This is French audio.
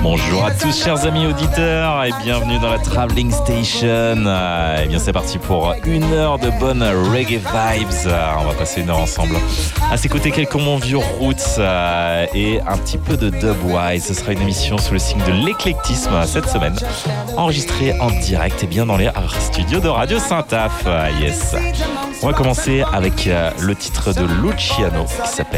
Bonjour à tous chers amis auditeurs et bienvenue dans la Traveling Station. Et bien c'est parti pour une heure de bonnes reggae vibes. On va passer une heure ensemble. À ses côtés quelques bons vieux roots et un petit peu de dubwise. Ce sera une émission sous le signe de l'éclectisme cette semaine, enregistrée en direct et bien dans les studios de Radio Saint-Af. Yes. On va commencer avec le titre de Luciano qui s'appelle